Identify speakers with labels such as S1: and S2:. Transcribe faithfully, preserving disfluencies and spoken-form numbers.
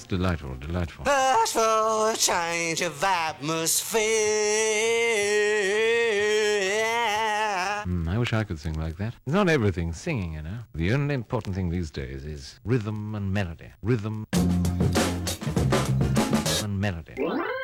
S1: delightful, delightful.
S2: Ask for a change of atmosphere.
S1: Mm, I wish I could sing like that. It's not everything singing, you know. The only important thing these days is rhythm and melody. Rhythm and melody.